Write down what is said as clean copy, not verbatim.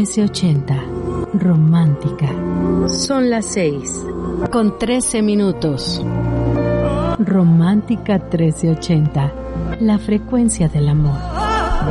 1380. Romántica. Son las 6:13. Romántica 1380. La frecuencia del amor.